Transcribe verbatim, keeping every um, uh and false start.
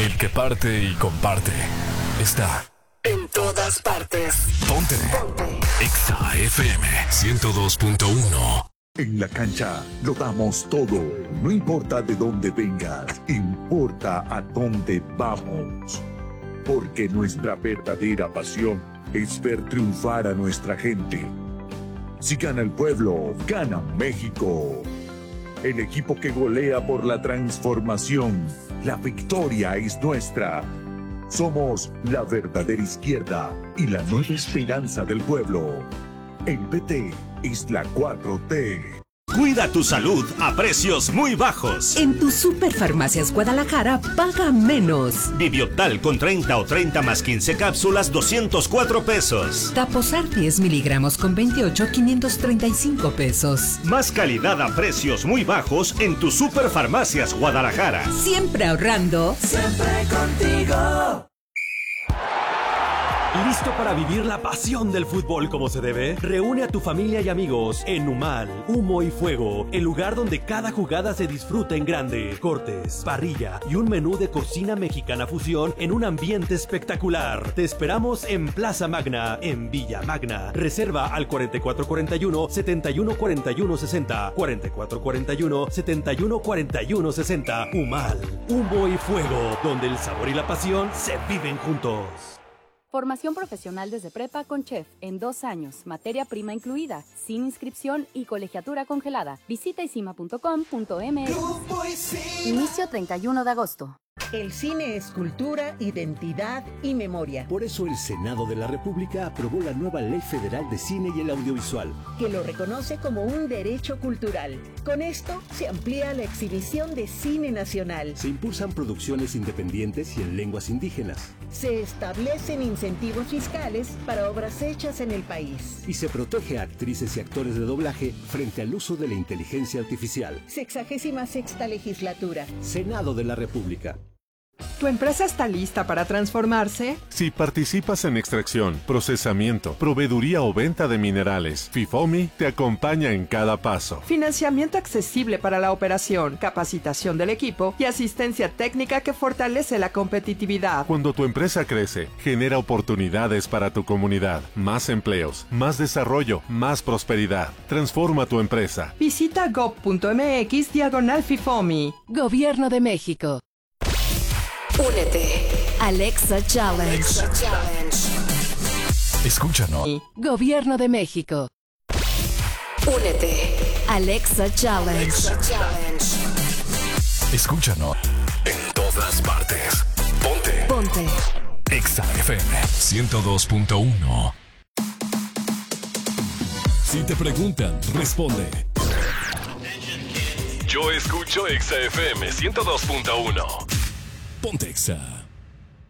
El que parte y comparte está en todas partes. Ponte. Ponte. Exa F M ciento dos punto uno. En la cancha lo damos todo. No importa de dónde vengas, importa a dónde vamos. Porque nuestra verdadera pasión es ver triunfar a nuestra gente. Si gana el pueblo, gana México. El equipo que golea por la transformación. La victoria es nuestra. Somos la verdadera izquierda y la nueva esperanza del pueblo. El P T es la cuatro T. Cuida tu salud a precios muy bajos. En tu Superfarmacias Guadalajara paga menos. Bibiotal con treinta o treinta más quince cápsulas, doscientos cuatro pesos. Taposar diez miligramos con veintiocho, quinientos treinta y cinco pesos. Más calidad a precios muy bajos en tu Superfarmacias Guadalajara. Siempre ahorrando. Siempre contigo. ¿Listo para vivir la pasión del fútbol como se debe? Reúne a tu familia y amigos en Humal, Humo y Fuego, el lugar donde cada jugada se disfruta en grande. Cortes, parrilla y un menú de cocina mexicana fusión en un ambiente espectacular. Te esperamos en Plaza Magna, en Villa Magna. Reserva al cuarenta y cuatro cuarenta y uno, setenta y uno cuarenta y uno sesenta. cuarenta y cuatro cuarenta y uno, setenta y uno cuarenta y uno sesenta. Humal, Humo y Fuego, donde el sabor y la pasión se viven juntos. Formación profesional desde prepa con chef en dos años, materia prima incluida, sin inscripción y colegiatura congelada. Visita isima punto com punto m x. Inicio treinta y uno de agosto. El cine es cultura, identidad y memoria. Por eso el Senado de la República aprobó la nueva Ley Federal de Cine y el Audiovisual, que lo reconoce como un derecho cultural. Con esto se amplía la exhibición de cine nacional. Se impulsan producciones independientes y en lenguas indígenas. Se establecen incentivos fiscales para obras hechas en el país. Y se protege a actrices y actores de doblaje frente al uso de la inteligencia artificial. Sexagésima sexta legislatura. Senado de la República. ¿Tu empresa está lista para transformarse? Si participas en extracción, procesamiento, proveeduría o venta de minerales, FIFOMI te acompaña en cada paso. Financiamiento accesible para la operación, capacitación del equipo y asistencia técnica que fortalece la competitividad. Cuando tu empresa crece, genera oportunidades para tu comunidad, más empleos, más desarrollo, más prosperidad. Transforma tu empresa. Visita gob punto mx diagonal FIFOMI. Gobierno de México. Únete. Alexa Challenge. Alexa Challenge. Escúchanos. Gobierno de México. Únete. Alexa Challenge. Alexa Challenge. Escúchanos en todas partes. Ponte. Ponte. Exa F M ciento dos punto uno. Si te preguntan, responde. Yo escucho Exa F M ciento dos punto uno. Ponte Exa.